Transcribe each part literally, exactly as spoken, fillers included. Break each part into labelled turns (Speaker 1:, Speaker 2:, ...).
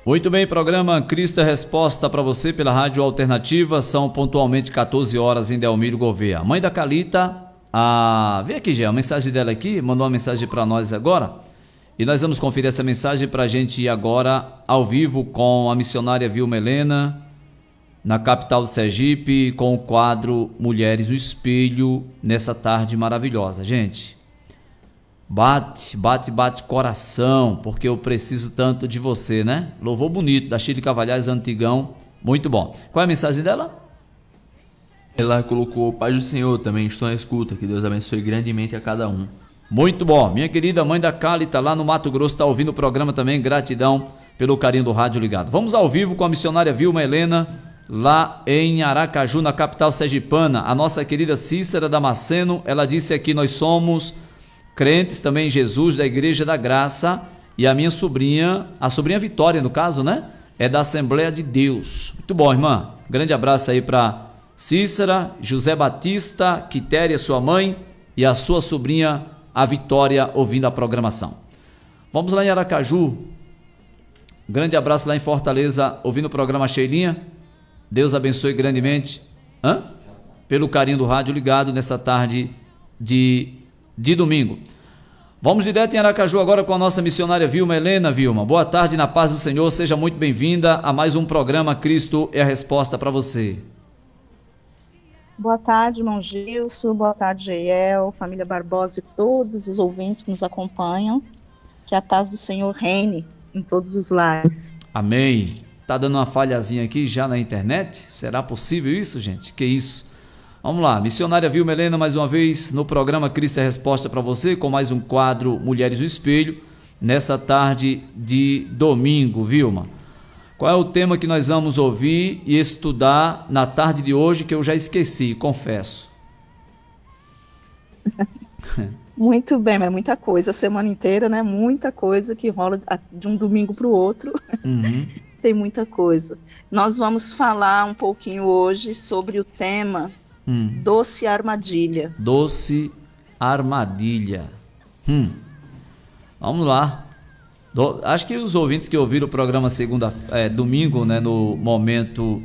Speaker 1: Muito bem, programa Cristo é Resposta para você pela Rádio Alternativa, são pontualmente quatorze horas em Delmiro Gouveia. A mãe da Calita, a... vem aqui, Gê, a mensagem dela aqui, mandou uma mensagem para nós agora, e nós vamos conferir essa mensagem para a gente ir agora ao vivo com a missionária Vilma Helena, na capital do Sergipe, com o quadro Mulheres no Espelho, nessa tarde maravilhosa. Gente, bate, bate, bate coração, porque eu preciso tanto de você, né? Louvor bonito, da Chile Cavalhares Antigão, muito bom. Qual é a mensagem dela?
Speaker 2: Ela colocou: Paz do Senhor, também estou na escuta, que Deus abençoe grandemente a cada um.
Speaker 1: Muito bom, minha querida mãe da Calita, lá no Mato Grosso, está ouvindo o programa também, gratidão pelo carinho do rádio ligado. Vamos ao vivo com a missionária Vilma Helena, lá em Aracaju, na capital sergipana. A nossa querida Cícera Damasceno, ela disse aqui: nós somos crentes também em Jesus, da Igreja da Graça, e a minha sobrinha, a sobrinha Vitória no caso, né, é da Assembleia de Deus. Muito bom, irmã, grande abraço aí para Cícera, José Batista, Quitéria, sua mãe, e a sua sobrinha, a Vitória, ouvindo a programação. Vamos lá em Aracaju, grande abraço lá em Fortaleza, ouvindo o programa Sheilinha. Deus abençoe grandemente, hã? Pelo carinho do rádio ligado nessa tarde de, de domingo. Vamos direto em Aracaju agora com a nossa missionária Vilma Helena. Vilma, boa tarde, na paz do Senhor, seja muito bem-vinda a mais um programa Cristo é a Resposta para você.
Speaker 3: Boa tarde, irmão Gilson, boa tarde, Jeiel, família Barbosa e todos os ouvintes que nos acompanham. Que a paz do Senhor reine em todos os lares.
Speaker 1: Amém. Tá dando uma falhazinha aqui já na internet? Será possível isso, gente? Que isso? Vamos lá, missionária Vilma Helena, mais uma vez no programa Cristo é Resposta para você, com mais um quadro Mulheres no Espelho, nessa tarde de domingo. Vilma, qual é o tema que nós vamos ouvir e estudar na tarde de hoje, que eu já esqueci, confesso?
Speaker 3: Muito bem, mas muita coisa, a semana inteira, né? Muita coisa que rola de um domingo para o outro.
Speaker 1: Uhum.
Speaker 3: Tem muita coisa. Nós vamos falar um pouquinho hoje sobre o tema hum. Doce Armadilha.
Speaker 1: Doce Armadilha. Hum. Vamos lá. Do, acho que os ouvintes que ouviram o programa segunda, é, domingo, né, no momento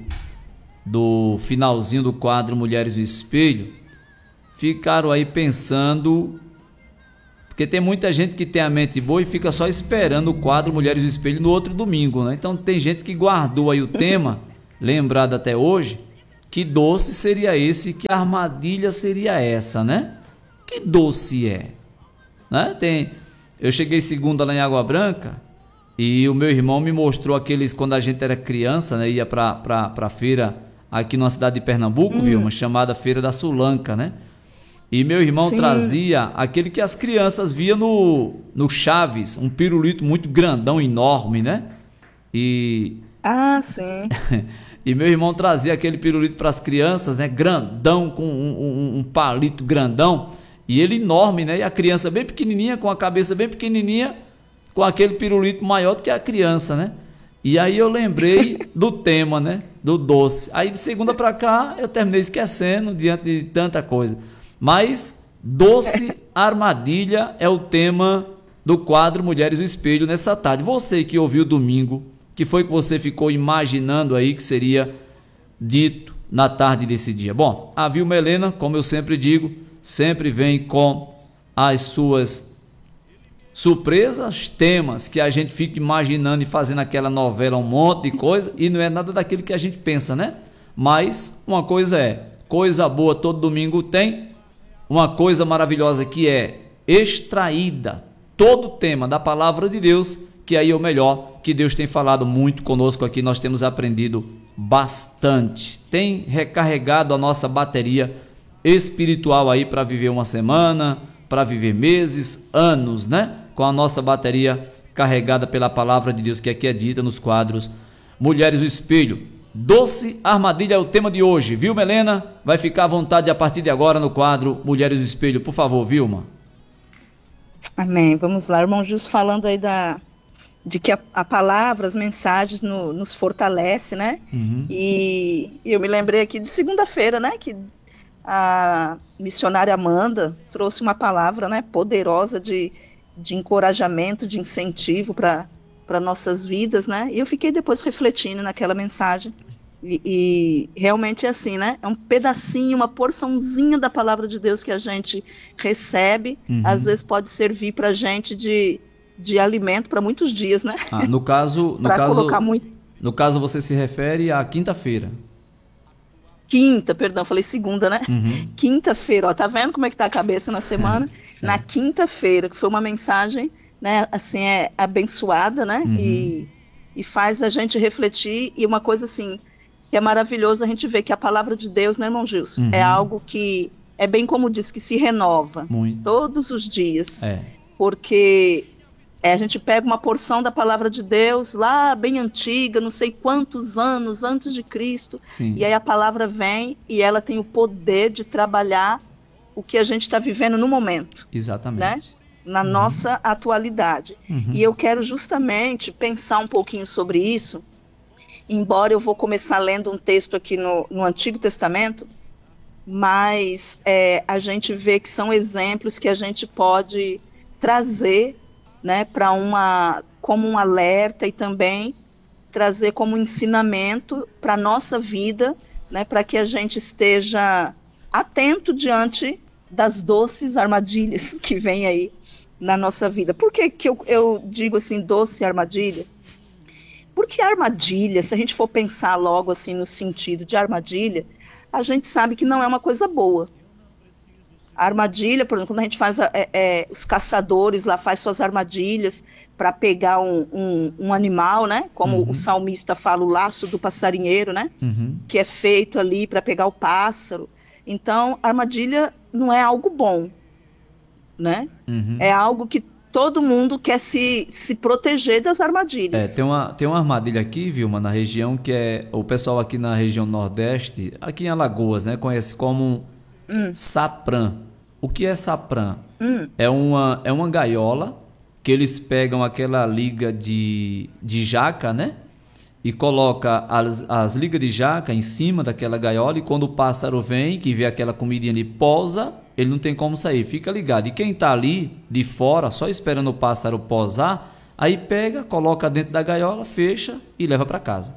Speaker 1: do finalzinho do quadro Mulheres no Espelho, ficaram aí pensando, porque tem muita gente que tem a mente boa e fica só esperando o quadro Mulheres no Espelho no outro domingo, né? Então tem gente que guardou aí o tema, lembrado até hoje, que doce seria esse, que armadilha seria essa, né? Que doce é? Né? Tem, eu cheguei segunda lá em Água Branca e o meu irmão me mostrou aqueles, quando a gente era criança, né? Ia pra, pra, pra feira aqui na cidade de Pernambuco, hum. viu? Uma chamada Feira da Sulanca, né? E meu irmão Sim. trazia aquele que as crianças via no, no Chaves, um pirulito muito grandão, enorme, né? E...
Speaker 3: Ah, sim.
Speaker 1: E meu irmão trazia aquele pirulito para as crianças, né? Grandão, com um, um, um palito grandão. E ele enorme, né? E a criança bem pequenininha, com a cabeça bem pequenininha, com aquele pirulito maior do que a criança, né? E aí eu lembrei do tema, né? Do doce. Aí de segunda para cá eu terminei esquecendo diante de tanta coisa. Mas doce armadilha é o tema do quadro Mulheres no Espelho nessa tarde. Você que ouviu domingo, que foi que você ficou imaginando aí que seria dito na tarde desse dia? Bom, a Vilma Helena, como eu sempre digo, sempre vem com as suas surpresas, temas que a gente fica imaginando e fazendo aquela novela, um monte de coisa, e não é nada daquilo que a gente pensa, né? Mas uma coisa é, coisa boa todo domingo tem, uma coisa maravilhosa que é extraída todo o tema da palavra de Deus, que aí é o melhor, que Deus tem falado muito conosco aqui, nós temos aprendido bastante, tem recarregado a nossa bateria espiritual aí para viver uma semana, para viver meses, anos, né? Com a nossa bateria carregada pela palavra de Deus, que aqui é dita nos quadros Mulheres do Espelho. Doce armadilha é o tema de hoje. Vilma Helena vai ficar à vontade a partir de agora no quadro Mulheres do Espelho. Por favor, Vilma.
Speaker 3: Amém. Vamos lá, irmão Jus, falando aí da, de que a, a palavra, as mensagens no, nos fortalece, né? Uhum. E, e eu me lembrei aqui de segunda-feira, né? Que a missionária Amanda trouxe uma palavra, né? Poderosa de, de encorajamento, de incentivo para para nossas vidas, né? E eu fiquei depois refletindo naquela mensagem. E, e realmente é assim, né? É um pedacinho, uma porçãozinha da palavra de Deus que a gente recebe. Uhum. Às vezes pode servir para a gente de, de alimento para muitos dias, né?
Speaker 1: Ah, no caso, no caso, colocar muito... no caso você se refere à quinta-feira.
Speaker 3: Quinta, perdão, falei segunda, né?
Speaker 1: Uhum.
Speaker 3: Quinta-feira, ó, tá vendo como é que tá a cabeça na semana? É. Na quinta-feira, que foi uma mensagem, né, assim, é abençoada, né? Uhum. E, e faz a gente refletir, e uma coisa assim, que é maravilhoso a gente ver que a palavra de Deus, né, irmão Gilson? Uhum. É algo que, é bem como diz, que se renova.
Speaker 1: Muito.
Speaker 3: Todos os dias.
Speaker 1: É.
Speaker 3: Porque... É, a gente pega uma porção da palavra de Deus lá bem antiga, não sei quantos anos antes de Cristo,
Speaker 1: Sim.
Speaker 3: E aí a palavra vem e ela tem o poder de trabalhar o que a gente está vivendo no momento.
Speaker 1: Exatamente.
Speaker 3: Né? Na uhum. nossa atualidade. Uhum. E eu quero justamente pensar um pouquinho sobre isso, embora eu vou começar lendo um texto aqui no, no Antigo Testamento, mas é, a gente vê que são exemplos que a gente pode trazer, né, para uma, como um alerta e também trazer como ensinamento para a nossa vida, né, para que a gente esteja atento diante das doces armadilhas que vem aí na nossa vida. Por que, que eu, eu digo assim, doce armadilha? Porque a armadilha, se a gente for pensar logo assim no sentido de armadilha, a gente sabe que não é uma coisa boa. A armadilha, por exemplo, quando a gente faz, é, é, os caçadores lá faz suas armadilhas para pegar um, um, um animal, né? Como uhum. o salmista fala, o laço do passarinheiro, né?
Speaker 1: Uhum.
Speaker 3: Que é feito ali para pegar o pássaro. Então, a armadilha não é algo bom, né?
Speaker 1: Uhum.
Speaker 3: É algo que todo mundo quer se, se proteger das armadilhas.
Speaker 1: É, tem uma, tem uma armadilha aqui, Vilma, na região que é... O pessoal aqui na região Nordeste, aqui em Alagoas, né? Conhece como hum. sapran. O que é sapran?
Speaker 3: Hum.
Speaker 1: É, uma, é uma gaiola que eles pegam aquela liga de, de jaca, né? E coloca as, as ligas de jaca em cima daquela gaiola, e quando o pássaro vem, que vê aquela comidinha ali, posa, ele não tem como sair, fica ligado. E quem tá ali de fora, só esperando o pássaro posar, aí pega, coloca dentro da gaiola, fecha e leva para casa.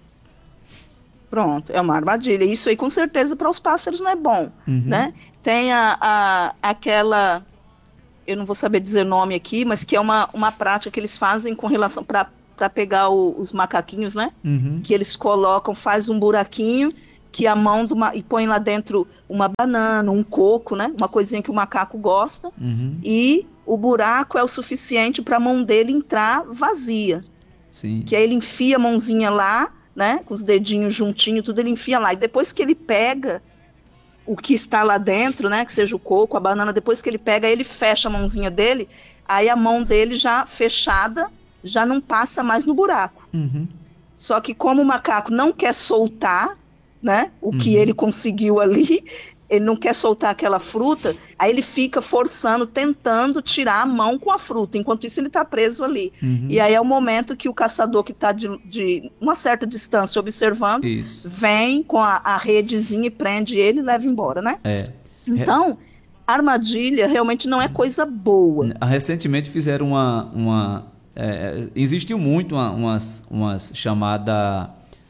Speaker 3: Pronto, é uma armadilha. Isso aí com certeza para os pássaros não é bom, uhum. né? Tem a, a, aquela, eu não vou saber dizer nome aqui, mas que é uma, uma prática que eles fazem com relação para para pegar o, os macaquinhos, né?
Speaker 1: Uhum.
Speaker 3: Que eles colocam, faz um buraquinho, que a mão do ma... e põe lá dentro uma banana, um coco, né? Uma coisinha que o macaco gosta,
Speaker 1: uhum.
Speaker 3: e o buraco é o suficiente para a mão dele entrar vazia.
Speaker 1: Sim.
Speaker 3: Que aí ele enfia a mãozinha lá, né? Com os dedinhos juntinhos, tudo ele enfia lá. E depois que ele pega o que está lá dentro, né? Que seja o coco, a banana, depois que ele pega, ele fecha a mãozinha dele, aí a mão dele já fechada, já não passa mais no buraco.
Speaker 1: Uhum.
Speaker 3: Só que como o macaco não quer soltar, né, o
Speaker 1: uhum.
Speaker 3: que ele conseguiu ali, ele não quer soltar aquela fruta, aí ele fica forçando, tentando tirar a mão com a fruta, enquanto isso ele está preso ali.
Speaker 1: Uhum.
Speaker 3: E aí é o momento que o caçador que está de, de uma certa distância observando,
Speaker 1: isso.
Speaker 3: vem com a, a redezinha e prende ele e leva embora, né?
Speaker 1: É.
Speaker 3: Então, armadilha realmente não é coisa boa.
Speaker 1: Recentemente fizeram uma... uma é, existiu muito uma, umas, umas chamada...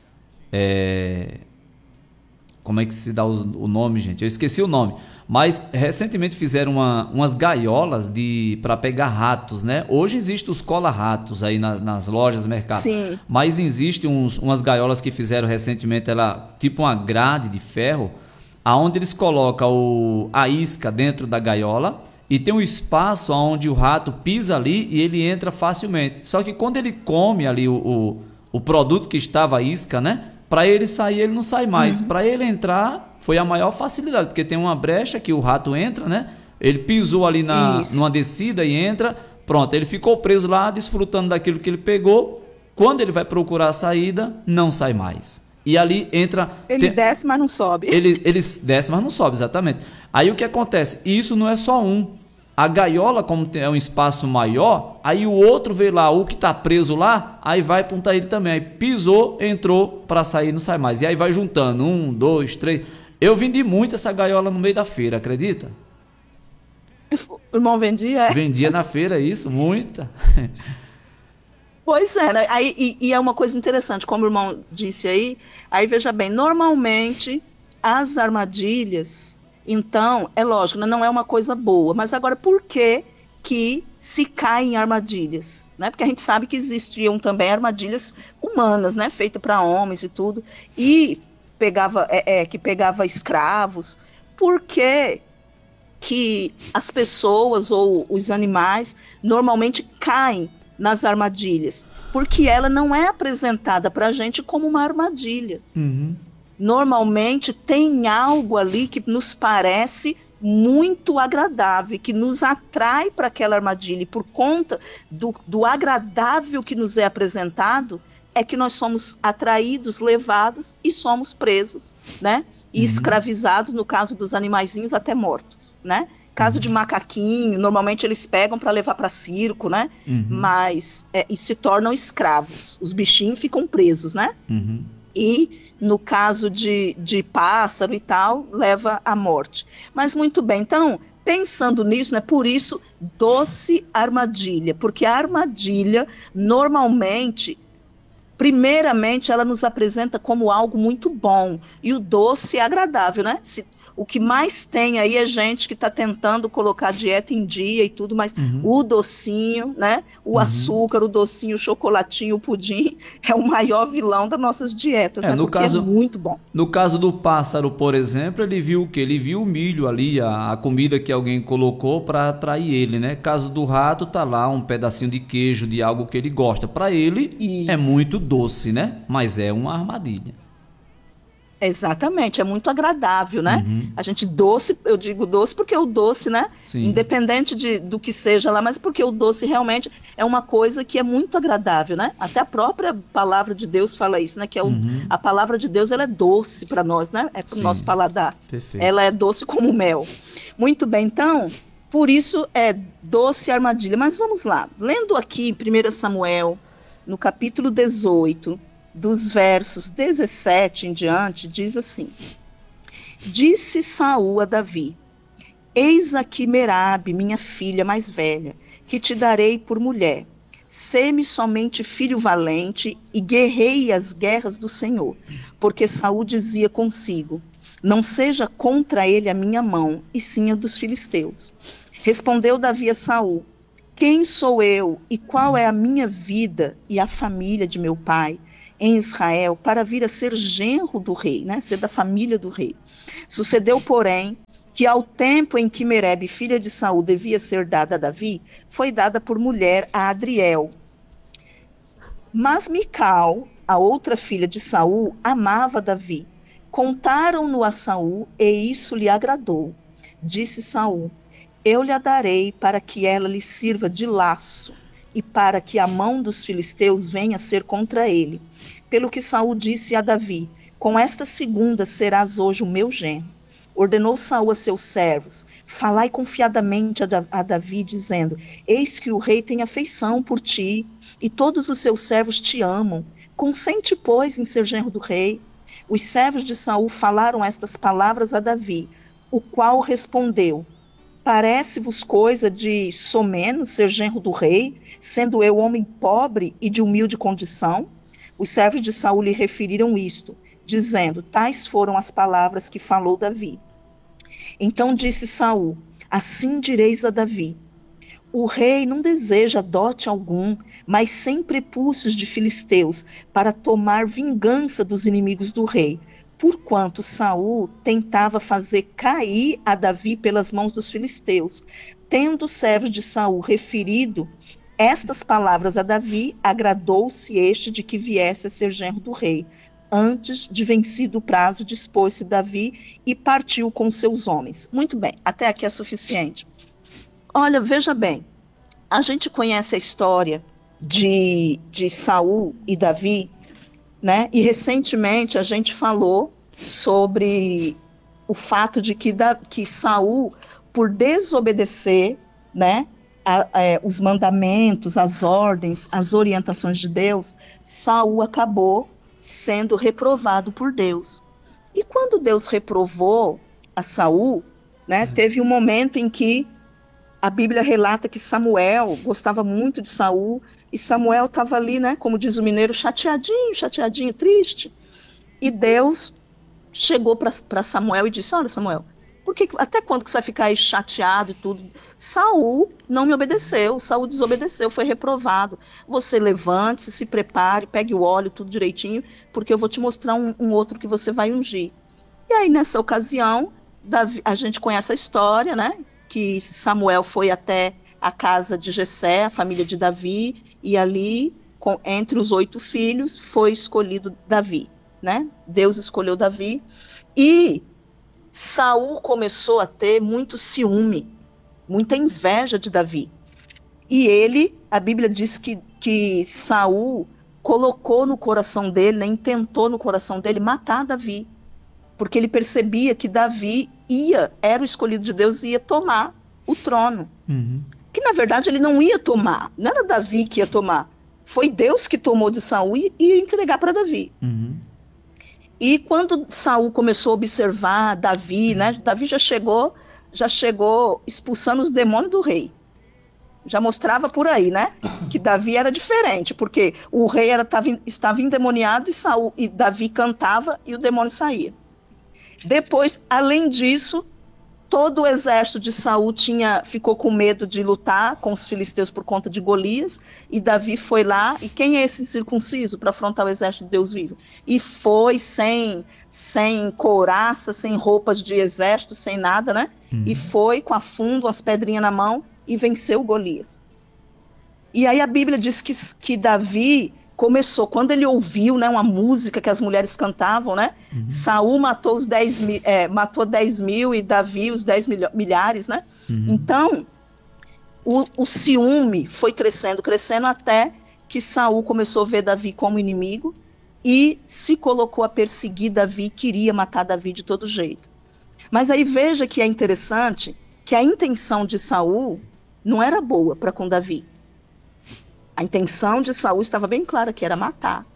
Speaker 1: É, como é que se dá o, o nome, gente? Eu esqueci o nome. Mas recentemente fizeram uma, umas gaiolas para pegar ratos, né? Hoje existem os cola-ratos aí na, nas lojas, mercado.
Speaker 3: Sim.
Speaker 1: Mas existem uns, umas gaiolas que fizeram recentemente, ela, tipo uma grade de ferro, aonde eles colocam o, a isca dentro da gaiola e tem um espaço onde o rato pisa ali e ele entra facilmente. Só que quando ele come ali o, o, o produto que estava a isca, né? Para ele sair, ele não sai mais. Uhum. Para ele entrar, foi a maior facilidade, porque tem uma brecha que o rato entra, né? Ele pisou ali na, numa descida e entra. Pronto, ele ficou preso lá, desfrutando daquilo que ele pegou. Quando ele vai procurar a saída, não sai mais. E ali entra...
Speaker 3: Ele
Speaker 1: tem,
Speaker 3: desce, mas não sobe.
Speaker 1: Ele, ele desce, mas não sobe, exatamente. Aí o que acontece? Isso não é só um. A gaiola, como é um espaço maior, aí o outro vê lá, o que está preso lá, aí vai apontar ele também. Aí pisou, entrou, para sair não sai mais. E aí vai juntando, um, dois, três. Eu vendi muito essa gaiola no meio da feira, acredita?
Speaker 3: O irmão vendia? É?
Speaker 1: Vendia na feira, isso, muita.
Speaker 3: Pois é, né? Aí, e, e é uma coisa interessante, como o irmão disse aí, aí veja bem, normalmente as armadilhas, então, é lógico, né, não é uma coisa boa, mas agora por que que se cai em armadilhas? Né? Porque a gente sabe que existiam também armadilhas humanas, né, feitas para homens e tudo, e pegava, é, é, que pegava escravos. Por que que as pessoas ou os animais normalmente caem nas armadilhas? Porque ela não é apresentada para a gente como uma armadilha.
Speaker 1: Uhum.
Speaker 3: Normalmente tem algo ali que nos parece muito agradável, que nos atrai para aquela armadilha, e por conta do, do agradável que nos é apresentado, é que nós somos atraídos, levados e somos presos, né? E uhum. escravizados, no caso dos animaizinhos, até mortos, né? Caso de macaquinho, normalmente eles pegam para levar para circo, né? Uhum. Mas é, e se tornam escravos. Os bichinhos ficam presos, né? Uhum. E no caso de, de pássaro e tal, leva à morte. Mas muito bem, então, pensando nisso, né? Por isso, doce armadilha, porque a armadilha, normalmente, primeiramente, ela nos apresenta como algo muito bom, e o doce é agradável, né? Se, o que mais tem aí é gente que está tentando colocar a dieta em dia e tudo, mas uhum. o docinho, né? O uhum. açúcar, o docinho, o chocolatinho, o pudim é o maior vilão das nossas dietas, é, né?
Speaker 1: No
Speaker 3: Porque
Speaker 1: caso,
Speaker 3: é muito bom.
Speaker 1: No caso do pássaro, por exemplo, ele viu o quê? Ele viu o milho ali, a, a comida que alguém colocou para atrair ele, né? Caso do rato, tá lá um pedacinho de queijo, de algo que ele gosta. Para ele, Isso. é muito doce, né? Mas é uma armadilha.
Speaker 3: Exatamente, é muito agradável, né? Uhum. A gente doce, eu digo doce porque o doce, né? Sim. Independente de, do que seja lá, mas porque o doce realmente é uma coisa que é muito agradável, né? Até a própria palavra de Deus fala isso, né? Que é o, uhum. a palavra de Deus, ela é doce para nós, né? É para o nosso paladar. Perfeito. Ela é doce como mel. Muito bem, então, por isso é doce armadilha. Mas vamos lá, lendo aqui em primeiro Samuel, no capítulo dezoito, dos versos dezessete em diante, diz assim: Disse Saul a Davi: Eis aqui Merabe, minha filha mais velha, que te darei por mulher. Sê-me somente filho valente e guerreie as guerras do Senhor. Porque Saul dizia consigo: Não seja contra ele a minha mão, e sim a dos filisteus. Respondeu Davi a Saul: Quem sou eu e qual é a minha vida e a família de meu pai em Israel para vir a ser genro do rei, né? Ser da família do rei. Sucedeu, porém, que ao tempo em que Merebe, filha de Saul, devia ser dada a Davi, foi dada por mulher a Adriel. Mas Mical, a outra filha de Saul, amava Davi. Contaram-no a Saul e isso lhe agradou. Disse Saul: Eu lhe a darei para que ela lhe sirva de laço e para que a mão dos filisteus venha a ser contra ele. Pelo que Saul disse a Davi: Com esta segunda serás hoje o meu genro. Ordenou Saul a seus servos: Falai confiadamente a, da, a Davi, dizendo: Eis que o rei tem afeição por ti, e todos os seus servos te amam. Consente, pois, em ser genro do rei. Os servos de Saul falaram estas palavras a Davi, o qual respondeu: Parece-vos coisa de somenos ser genro do rei, sendo eu homem pobre e de humilde condição? Os servos de Saul lhe referiram isto, dizendo: Tais foram as palavras que falou Davi. Então disse Saul: Assim direis a Davi: O rei não deseja dote algum, mas sem prepúcios de filisteus, para tomar vingança dos inimigos do rei. Porquanto Saul tentava fazer cair a Davi pelas mãos dos filisteus. Tendo os servos de Saul referido estas palavras a Davi, agradou-se este de que viesse a ser genro do rei. Antes de vencido o prazo, dispôs-se Davi e partiu com seus homens. Muito bem, até aqui é suficiente. Olha, veja bem, a gente conhece a história de, de Saul e Davi, né? E recentemente a gente falou sobre o fato de que, da, que Saul, por desobedecer, né, a, a, os mandamentos, as ordens, as orientações de Deus, Saul acabou sendo reprovado por Deus. E quando Deus reprovou a Saul, né, teve um momento em que a Bíblia relata que Samuel gostava muito de Saul e Samuel estava ali, né, como diz o mineiro, chateadinho, chateadinho, triste. E Deus chegou para Samuel e disse, olha, Samuel, por que, até quando que você vai ficar aí chateado e tudo? Saul não me obedeceu, Saul desobedeceu, foi reprovado. Você levante-se, se prepare, pegue o óleo, tudo direitinho, porque eu vou te mostrar um, um outro que você vai ungir. E aí, nessa ocasião, Davi, a gente conhece a história, né? Que Samuel foi até a casa de Jessé, a família de Davi, e ali, com, entre os oito filhos, foi escolhido Davi, né? Deus escolheu Davi, e Saul começou a ter muito ciúme, muita inveja de Davi. E ele, a Bíblia diz que, que Saul colocou no coração dele, né, intentou no coração dele matar Davi, porque ele percebia que Davi ia, era o escolhido de Deus e ia tomar o trono. Uhum. Que na verdade ele não ia tomar, não era Davi que ia tomar, foi Deus que tomou de Saul e ia entregar para Davi. Uhum. E quando Saul começou a observar Davi, né, Davi já chegou, já chegou expulsando os demônios do rei. Já mostrava por aí, né, que Davi era diferente, porque o rei era, tava, estava endemoniado e, Saul, e Davi cantava e o demônio saía. Depois, além disso, todo o exército de Saul tinha, ficou com medo de lutar com os filisteus por conta de Golias, e Davi foi lá, e quem é esse circunciso para afrontar o exército de Deus vivo? E foi sem, sem couraça, sem roupas de exército, sem nada, né? Uhum. E foi com a fundo, as pedrinhas na mão, e venceu Golias. E aí a Bíblia diz que, que Davi começou, quando ele ouviu, né, uma música que as mulheres cantavam, né? Uhum. Saul matou os dez mil, é, matou dez mil e Davi os dez milhares, né? Uhum. Então, o, o ciúme foi crescendo, crescendo até que Saul começou a ver Davi como inimigo e se colocou a perseguir Davi, queria matar Davi de todo jeito. Mas aí veja que é interessante que a intenção de Saul não era boa para com Davi. A intenção de Saul estava bem clara, que era matar.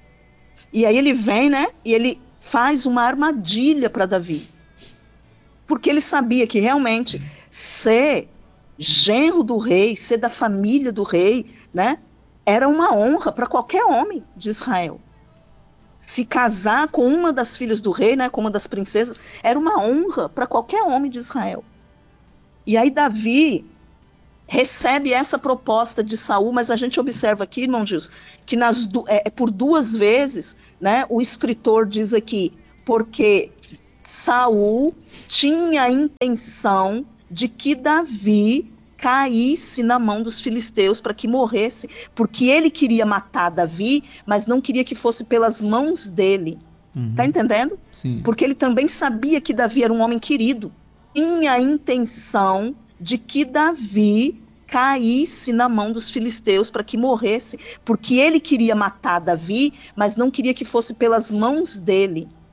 Speaker 3: E aí ele vem, né, e ele faz uma armadilha para Davi. Porque ele sabia que realmente ser genro do rei, ser da família do rei, né, era uma honra para qualquer homem de Israel. Se casar com uma das filhas do rei, né, com uma das princesas, era uma honra para qualquer homem de Israel. E aí Davi recebe essa proposta de Saul, mas a gente observa aqui, irmão Gilson, que nas, é, por duas vezes, né, o escritor diz aqui, porque Saul tinha a intenção de que Davi caísse na mão dos filisteus para que morresse, porque ele queria matar Davi, mas não queria que fosse pelas mãos dele. Uhum. Tá entendendo?
Speaker 1: Sim.
Speaker 3: Porque ele também sabia que Davi era um homem querido. Tinha a intenção de que Davi caísse na mão dos filisteus para que morresse, porque ele queria matar Davi, mas não queria que fosse pelas mãos dele.